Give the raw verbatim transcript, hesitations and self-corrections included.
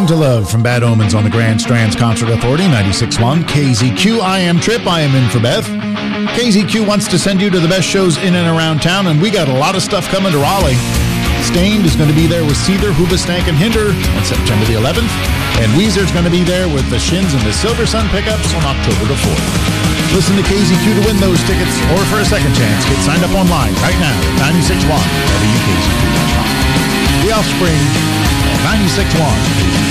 Learning to Love from Bad Omens on the Grand Strands Concert Authority, ninety-six point one K Z Q. I am Trip. I am in for Beth. K Z Q wants to send you to the best shows in and around town, and we got a lot of stuff coming to Raleigh. Stained is going to be there with Seether, Hoobastank, and Hinder on September the eleventh. And Weezer's going to be there with the Shins and the Silver Sun Pickups on October the fourth. Listen to K Z Q to win those tickets, or for a second chance, get signed up online right now at ninety-six point one W K Z Q dot com. The Offspring, ninety-six point one